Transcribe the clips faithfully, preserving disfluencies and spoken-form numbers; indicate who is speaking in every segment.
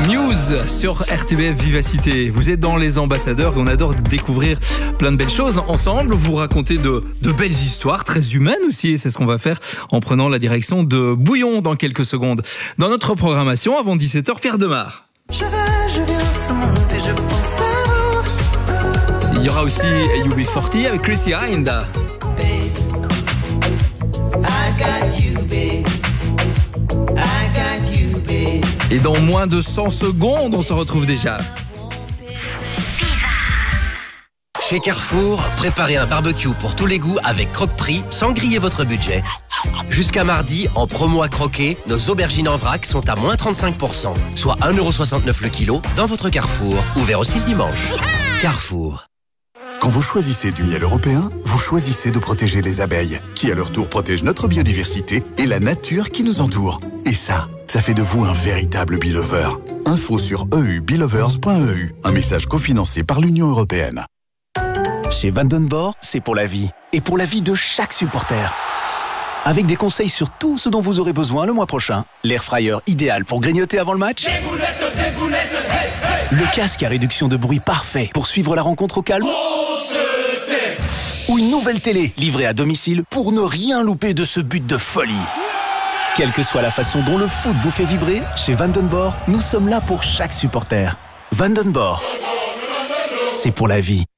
Speaker 1: News sur R T B F Vivacité. Vous êtes dans Les Ambassadeurs et on adore découvrir plein de belles choses ensemble. Vous racontez de, de belles histoires, très humaines aussi. Et c'est ce qu'on va faire en prenant la direction de Bouillon dans quelques secondes. Dans notre programmation, avant dix-sept heures, Pierre Demar.
Speaker 2: Je vais, je viens, ça monte et je pense à vous.
Speaker 1: Il y aura aussi U B quarante avec Chrissy Hind. Et dans moins de cent secondes, on se retrouve déjà.
Speaker 3: Chez Carrefour, préparez un barbecue pour tous les goûts avec Croque-Prix sans griller votre budget. Jusqu'à mardi, en promo à croquer, nos aubergines en vrac sont à moins trente-cinq pour cent, soit un euro soixante-neuf le kilo dans votre Carrefour. Ouvert aussi le dimanche. Carrefour.
Speaker 4: Quand vous choisissez du miel européen, vous choisissez de protéger les abeilles, qui à leur tour protègent notre biodiversité et la nature qui nous entoure. Et ça, ça fait de vous un véritable Beelover. Info sur e u beelovers point e u, un message cofinancé par l'Union européenne.
Speaker 5: Chez Vandenborg, c'est pour la vie. Et pour la vie de chaque supporter. Avec des conseils sur tout ce dont vous aurez besoin le mois prochain. L'air fryer idéal pour grignoter avant le match.
Speaker 6: Des boulettes, des boulettes, hey, hey.
Speaker 5: Le casque à réduction de bruit parfait pour suivre la rencontre au calme.
Speaker 6: On se tait.
Speaker 5: Ou une nouvelle télé livrée à domicile pour ne rien louper de ce but de folie. Quelle que soit la façon dont le foot vous fait vibrer, chez Vandenborg, nous sommes là pour chaque supporter. Vandenborg, c'est pour la vie.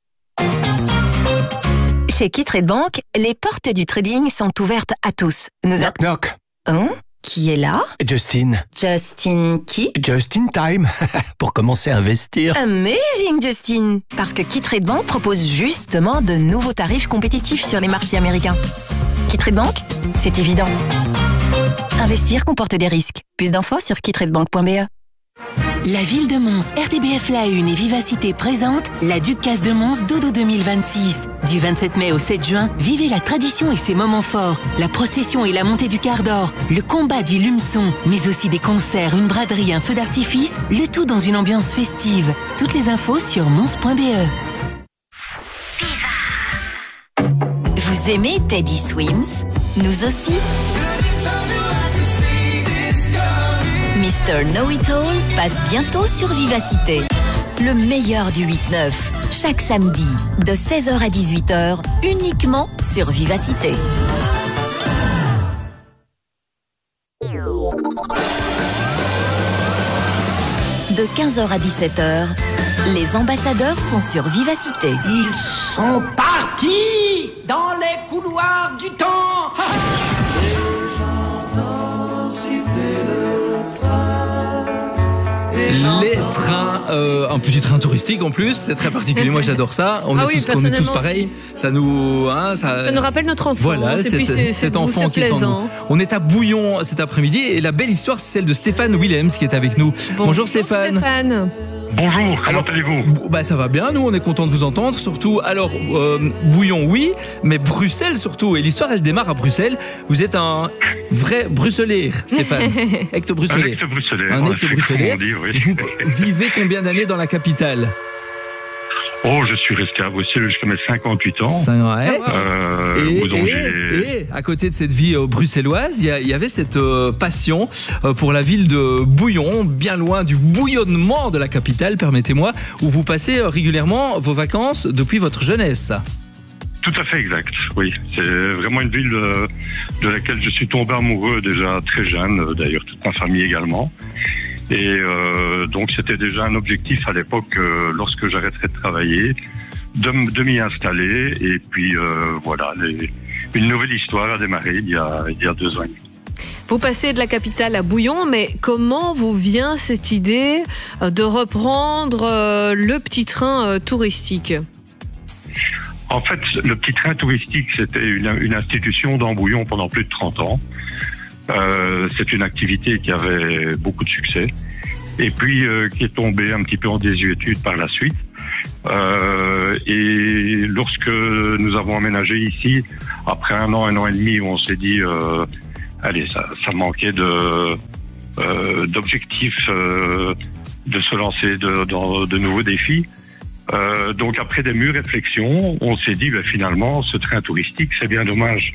Speaker 7: Chez Qui-Trade Bank, les portes du trading sont ouvertes à tous. Nous
Speaker 8: knock a... knock.
Speaker 7: Hein? Qui est là?
Speaker 8: Justin.
Speaker 7: Justin qui?
Speaker 8: Just in time. Pour commencer à investir.
Speaker 7: Amazing, Justin. Parce que Qui-Trade Bank propose justement de nouveaux tarifs compétitifs sur les marchés américains. Qui-Trade Bank, c'est évident. Investir comporte des risques. Plus d'infos sur qui trade bank point b e.
Speaker 9: La ville de Mons, R T B F La Une et Vivacité présente la Ducasse de Mons Dodo deux mille vingt-six. Du vingt-sept mai au sept juin, vivez la tradition et ses moments forts. La procession et la montée du quart d'or, le combat du lumeçon, mais aussi des concerts, une braderie, un feu d'artifice, le tout dans une ambiance festive. Toutes les infos sur mons point b e.
Speaker 7: Vous aimez Teddy Swims? Nous aussi. Mister Know-It-All passe bientôt sur Vivacité. Le meilleur du huit neuf, chaque samedi, de seize heures à dix-huit heures, uniquement sur Vivacité. De quinze heures à dix-sept heures, les ambassadeurs sont sur Vivacité.
Speaker 6: Ils sont partis dans les couloirs du temps.
Speaker 1: Les trains, euh, un petit train touristique en plus, c'est très particulier. Moi, j'adore ça. On,
Speaker 10: ah
Speaker 1: est,
Speaker 10: oui,
Speaker 1: tous, on est tous pareils. Ça nous, hein, ça,
Speaker 10: ça nous rappelle notre enfance.
Speaker 1: Voilà,
Speaker 10: et
Speaker 1: cet,
Speaker 10: puis c'est,
Speaker 1: cet
Speaker 10: c'est
Speaker 1: enfant
Speaker 10: beau,
Speaker 1: qui est en nous. On est à Bouillon cet après-midi et la belle histoire, c'est celle de Stéphane Willems qui est avec nous. Bonjour,
Speaker 10: Bonjour
Speaker 1: Stéphane.
Speaker 10: Stéphane.
Speaker 11: Bonjour, comment alors, allez-vous?
Speaker 1: Bah ça va bien, nous on est content de vous entendre, surtout, alors euh, Bouillon oui, mais Bruxelles surtout, et l'histoire elle démarre à Bruxelles. Vous êtes un vrai Bruxellaire, Stéphane. Ecto-Bruxellaire.
Speaker 11: Un ecto-Bruxellaire.
Speaker 1: Un ecto-Bruxellaire.
Speaker 11: Oui.
Speaker 1: Vous vivez combien d'années dans la capitale?
Speaker 11: Oh, je suis resté à Bruxelles jusqu'à mes cinquante-huit ans.
Speaker 1: C'est vrai.
Speaker 11: Euh,
Speaker 1: et,
Speaker 11: donc
Speaker 1: et, et à côté de cette vie euh, bruxelloise, il y, y avait cette euh, passion euh, pour la ville de Bouillon, bien loin du bouillonnement de la capitale, permettez-moi, où vous passez euh, régulièrement vos vacances depuis votre jeunesse.
Speaker 11: Tout à fait exact, oui. C'est vraiment une ville de, de laquelle je suis tombé amoureux déjà très jeune, d'ailleurs toute ma famille également. Et euh, donc c'était déjà un objectif à l'époque, euh, lorsque j'arrêterai de travailler, de, de m'y installer. Et puis euh, voilà, les, une nouvelle histoire a démarré il y a, il y a deux ans.
Speaker 10: Vous passez de la capitale à Bouillon, mais comment vous vient cette idée de reprendre le petit train touristique ?
Speaker 11: En fait, le petit train touristique, c'était une, une institution dans Bouillon pendant plus de trente ans. Euh, c'est une activité qui avait beaucoup de succès et puis euh, qui est tombée un petit peu en désuétude par la suite. Euh, et lorsque nous avons emménagé ici, après un an, un an et demi, où on s'est dit, euh, allez, ça, ça manquait de euh, d'objectifs, euh, de se lancer de, dans de nouveaux défis. Euh, donc après des mûres réflexions, on s'est dit, ben, finalement, ce train touristique, c'est bien dommage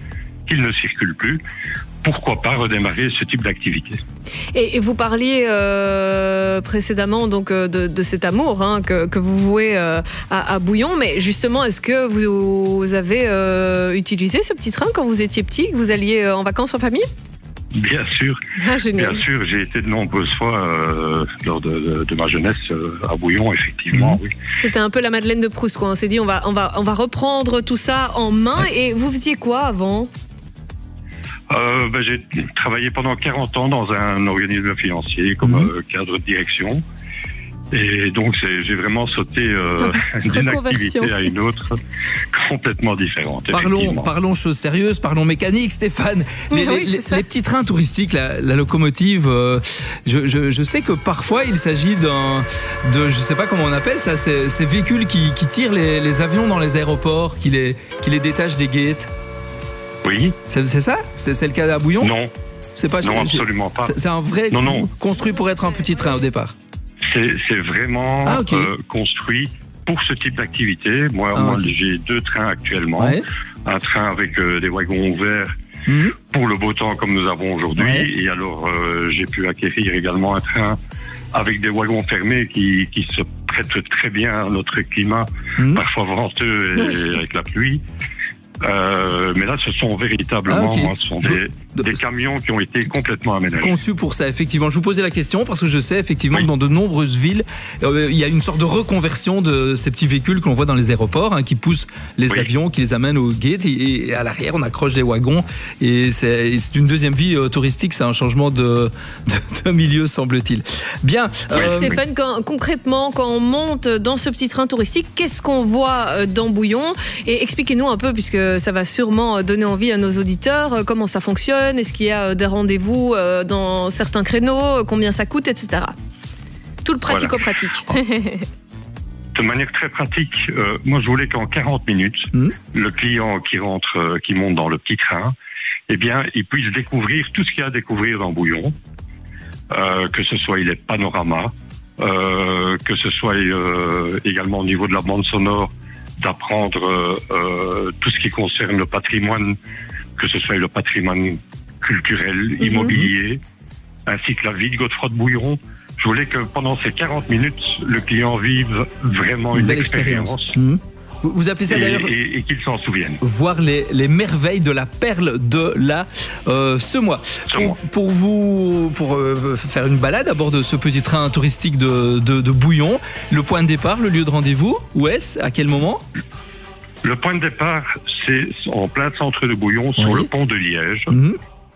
Speaker 11: qu'il ne circule plus, pourquoi pas redémarrer ce type d'activité.
Speaker 10: Et, et vous parliez euh, précédemment donc de, de cet amour hein, que, que vous vouez euh, à, à Bouillon, mais justement, est-ce que vous, vous avez euh, utilisé ce petit train quand vous étiez petit, que vous alliez en vacances en famille ?
Speaker 11: Bien sûr,
Speaker 10: ah,
Speaker 11: bien sûr, j'ai été de nombreuses fois euh, lors de, de, de ma jeunesse euh, à Bouillon, effectivement. Mmh. Oui.
Speaker 10: C'était un peu la Madeleine de Proust, quoi. On s'est dit on va, on va, on va reprendre tout ça en main. Et vous faisiez quoi avant ?
Speaker 11: Euh, ben, j'ai travaillé pendant quarante ans dans un organisme financier comme mmh. euh, cadre de direction. Et donc, c'est, j'ai vraiment sauté euh, d'une activité à une autre complètement différente.
Speaker 1: Parlons, parlons choses sérieuses, parlons mécanique, Stéphane. Les, oui, les, les, les petits trains touristiques, la, la locomotive, euh, je, je, je sais que parfois, il s'agit d'un, de, je sais pas comment on appelle ça, ces, ces véhicules qui, qui tirent les, les avions dans les aéroports, qui les, qui les détachent des gates.
Speaker 11: Oui.
Speaker 1: C'est, c'est ça c'est, c'est le cas à Bouillon ?
Speaker 11: Non.
Speaker 1: C'est pas,
Speaker 11: non, absolument pas.
Speaker 1: C'est, c'est un vrai
Speaker 11: non, non.
Speaker 1: construit pour être un petit train au départ.
Speaker 11: C'est, c'est vraiment ah, okay. euh, construit pour ce type d'activité. Moi, ah, moi okay. j'ai deux trains actuellement. Ouais. Un train avec euh, des wagons ouverts mmh. pour le beau temps comme nous avons aujourd'hui. Ouais. Et alors, euh, j'ai pu acquérir également un train avec des wagons fermés qui, qui se prêtent très bien à notre climat, mmh. parfois venteux et, et avec la pluie. Euh, mais là, ce sont véritablement, ah, okay. moi, ce sont des, des camions qui ont été complètement aménagés.
Speaker 1: Conçus pour ça, effectivement. Je vous posais la question parce que je sais effectivement oui. que dans de nombreuses villes, euh, il y a une sorte de reconversion de ces petits véhicules que l'on voit dans les aéroports, hein, qui poussent les oui. avions, qui les amènent au gate et, et à l'arrière, on accroche des wagons. Et c'est, et c'est une deuxième vie euh, touristique, c'est un changement de, de, de milieu, semble-t-il. Bien.
Speaker 10: Tiens, euh, Stéphane, quand, concrètement, quand on monte dans ce petit train touristique, qu'est-ce qu'on voit dans Bouillon ? Et expliquez-nous un peu, puisque ça va sûrement donner envie à nos auditeurs, comment ça fonctionne, est-ce qu'il y a des rendez-vous dans certains créneaux, combien ça coûte, et cetera. Tout le pratico-pratique.
Speaker 11: Voilà. De manière très pratique, euh, moi je voulais qu'en quarante minutes, mmh. le client qui rentre, euh, qui monte dans le petit train, eh bien, il puisse découvrir tout ce qu'il y a à découvrir dans Bouillon, euh, que ce soit les panoramas, euh, que ce soit euh, également au niveau de la bande sonore, d'apprendre euh, tout ce qui concerne le patrimoine, que ce soit le patrimoine culturel, mmh. immobilier, ainsi que la vie de Godefroy de Bouillon. Je voulais que pendant ces quarante minutes, le client vive vraiment une, une expérience. expérience. Mmh.
Speaker 1: Vous, vous appelez ça
Speaker 11: et,
Speaker 1: d'ailleurs...
Speaker 11: Et, et qu'il s'en souvienne.
Speaker 1: Voir les, les merveilles de la perle de la euh, Semois. Pour, pour vous, pour euh, faire une balade à bord de ce petit train touristique de, de, de Bouillon, le point de départ, le lieu de rendez-vous, où est-ce ? À quel moment ?
Speaker 11: Le point de départ, c'est en plein centre de Bouillon, oui. sur le pont de Liège. Mmh.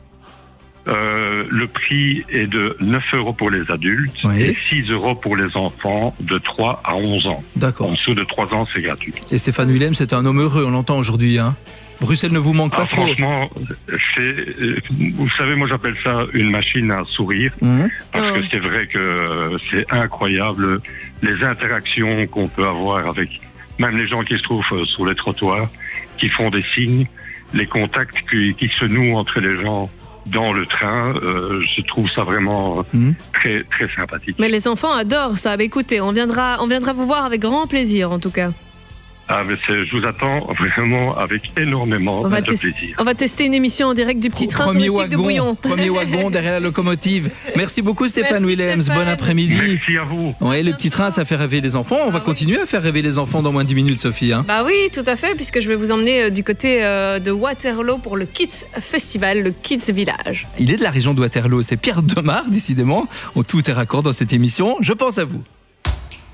Speaker 11: Euh, le prix est de neuf euros pour les adultes oui. et six euros pour les enfants de trois à onze ans.
Speaker 1: D'accord.
Speaker 11: En dessous de trois ans, c'est gratuit.
Speaker 1: Et Stéphane Willem, c'est un homme heureux, on l'entend aujourd'hui. Hein. Bruxelles ne vous manque pas ah, trop.
Speaker 11: Franchement, c'est, vous savez, moi j'appelle ça une machine à sourire. Mmh. Parce oh. que c'est vrai que c'est incroyable les interactions qu'on peut avoir avec même les gens qui se trouvent sur les trottoirs, qui font des signes, les contacts qui, qui se nouent entre les gens dans le train, euh, je trouve ça vraiment mmh. très très sympathique.
Speaker 10: Mais les enfants adorent ça. Bah, écoutez, on viendra, on viendra vous voir avec grand plaisir en tout cas.
Speaker 11: Ah, mais c'est, je vous attends vraiment avec énormément de tes- plaisir.
Speaker 10: On va tester une émission en direct du petit train touristique wagon, de Bouillon.
Speaker 1: Premier wagon derrière la locomotive. Merci beaucoup Stéphane Willems. Bon après-midi.
Speaker 11: Merci à vous.
Speaker 1: Ouais, le petit train, ça fait rêver les enfants. On va ah, continuer oui. à faire rêver les enfants dans moins de dix minutes, Sophie. Hein.
Speaker 10: Bah oui, tout à fait, puisque je vais vous emmener du côté de Waterloo pour le Kids Festival, le Kids Village.
Speaker 1: Il est de la région de Waterloo. C'est Pierre Demar, décidément. Tout est raccord dans cette émission. Je pense à vous.